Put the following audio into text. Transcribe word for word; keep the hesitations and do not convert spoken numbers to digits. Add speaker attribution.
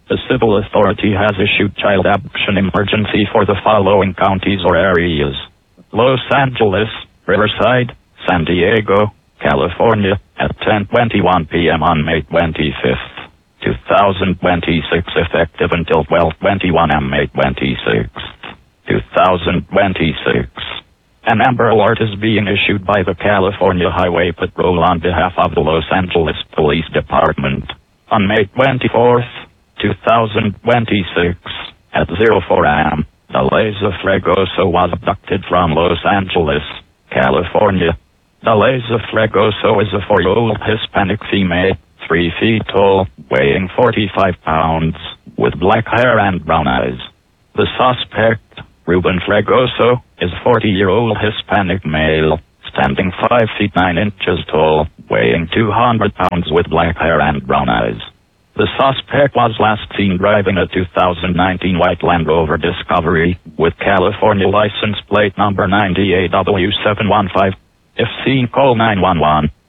Speaker 1: The civil authority has issued child abduction emergency for the following counties or areas: Los Angeles, Riverside, San Diego, California, at ten twenty-one p.m. on May twenty-fifth, two thousand twenty-six, effective until twelve twenty-one a.m. May twenty-sixth, two thousand twenty-six. An Amber Alert is being issued by the California Highway Patrol on behalf of the Los Angeles Police Department. On May twenty-fourth, two thousand twenty-six, at oh four a.m., Daleza Fregoso was abducted from Los Angeles, California. Daleza Fregoso is a four-year-old Hispanic female, three feet tall, weighing forty-five pounds, with black hair and brown eyes. The suspect, Ruben Fregoso, is a forty-year-old Hispanic male, standing five feet nine inches tall, weighing two hundred pounds, with black hair and brown eyes. The suspect was last seen driving a two thousand nineteen white Land Rover Discovery, with California license plate number nine D A W seven one five. If seen, call nine one one.